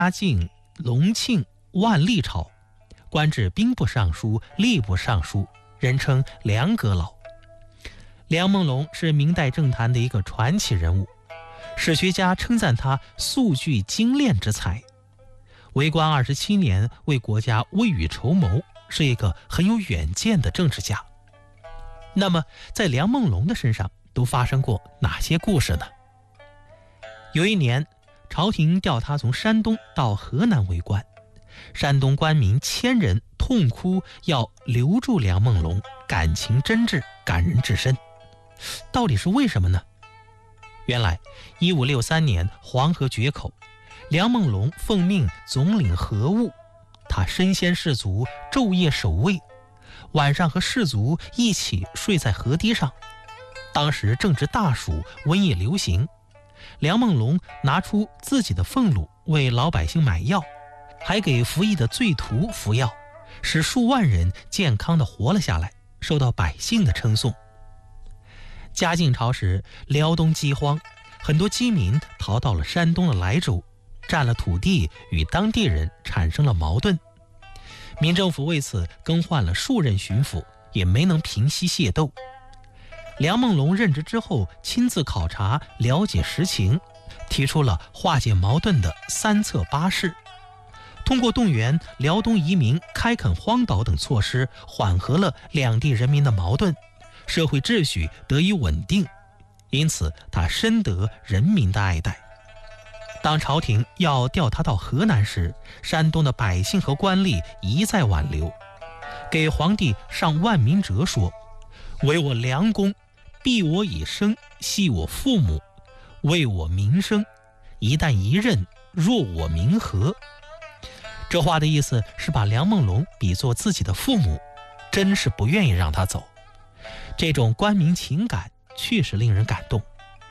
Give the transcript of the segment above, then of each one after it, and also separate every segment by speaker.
Speaker 1: 晋、隆庆、万历朝，官至兵部尚书、吏部尚书，人称梁阁老。梁梦龙是明代政坛的一个传奇人物，史学家称赞他素具精炼之才。为官27年，为国家未雨绸缪，是一个很有远见的政治家。那么在梁梦龙的身上都发生过哪些故事呢？有一年，朝廷调他从山东到河南为官，山东官民1000人痛哭要留住梁梦龙，感情真挚，感人至深。到底是为什么呢？原来1563年黄河决口，梁梦龙奉命总领河务，他身先士卒，昼夜守卫，晚上和士卒一起睡在河堤上。当时正值大暑，瘟疫流行，梁梦龙拿出自己的俸禄为老百姓买药，还给服役的罪徒服药，使数万人健康地活了下来，受到百姓的称颂。嘉靖朝时，辽东饥荒，很多饥民逃到了山东的莱州，占了土地，与当地人产生了矛盾。民政府为此更换了数任巡抚，也没能平息械斗。梁梦龙任职之后，亲自考察了解实情，提出了化解矛盾的3策8示，通过动员辽东移民开垦荒岛等措施，缓和了两地人民的矛盾，社会秩序得以稳定，因此他深得人民的爱戴。当朝廷要调他到河南时，山东的百姓和官吏一再挽留，给皇帝上万民折说：为我梁公，庇我以生，系我父母，为我民生，一旦一任，若我民和。这话的意思是把梁梦龙比作自己的父母，真是不愿意让他走。这种官民情感确实令人感动。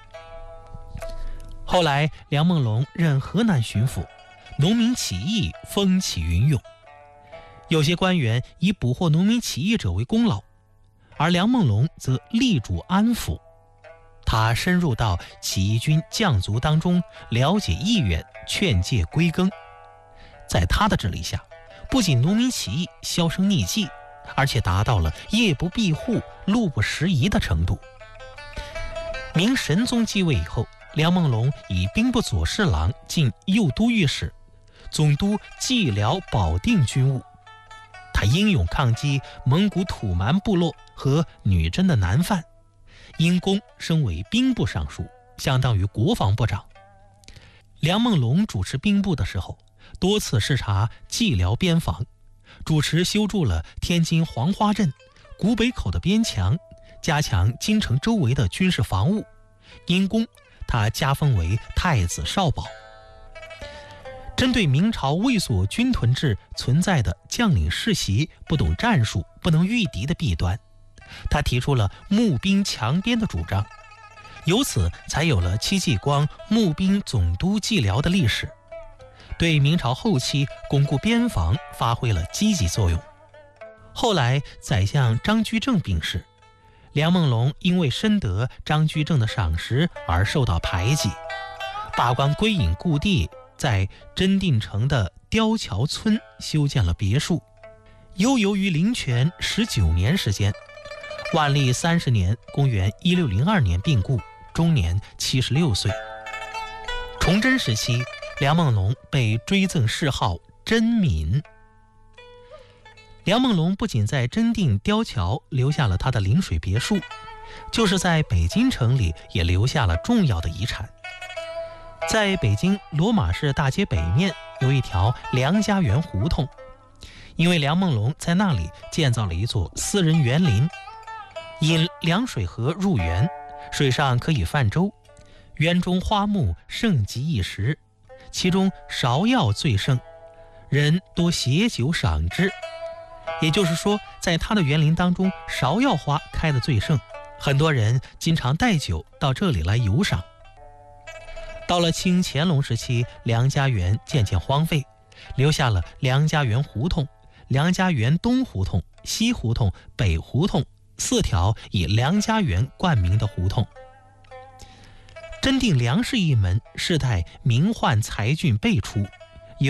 Speaker 1: 后来梁梦龙任河南巡抚，农民起义风起云涌，有些官员以捕获农民起义者为功劳，而梁梦龙则力主安抚。他深入到起义军将卒当中，了解意愿，劝诫归耕。在他的治理下，不仅农民起义销声匿迹，而且达到了夜不闭户、路不拾遗的程度。明神宗继位以后，梁梦龙以兵部左侍郎进右都御史，总督蓟辽保定军务。他英勇抗击蒙古土蛮部落和女真的南犯，因功升为兵部尚书，相当于国防部长。梁梦龙主持兵部的时候，多次视察蓟辽边防，主持修筑了天津黄花镇、古北口的边墙，加强京城周围的军事防务。因功，他加封为太子少保。针对明朝卫所军屯制存在的将领世袭、不懂战术、不能御敌的弊端，他提出了募兵强边的主张，由此才有了戚继光募兵总督蓟辽的历史，对明朝后期巩固边防发挥了积极作用。后来宰相张居正病逝，梁梦龙因为深得张居正的赏识而受到排挤，罢官归隐故地，在真定城的雕桥村修建了别墅，悠游于林泉19年时间。万历30年公元1602年病故，终年76岁。崇祯时期，梁梦龙被追赠谥号真敏。梁梦龙不仅在真定雕桥留下了他的临水别墅，就是在北京城里也留下了重要的遗产。在北京罗马市大街北面有一条梁家园胡同，因为梁梦龙在那里建造了一座私人园林，引凉水河入园，水上可以泛舟，园中花木盛极一时，其中芍药最盛，人多携酒赏之。也就是说，在他的园林当中，芍药花开得最盛，很多人经常带酒到这里来游赏。到了清乾隆时期，梁家园渐渐荒废，留下了梁家园胡同、梁家园东胡同、西胡同、北胡同4条以梁家园冠名的胡同。真定梁氏一门世代名宦才俊辈出，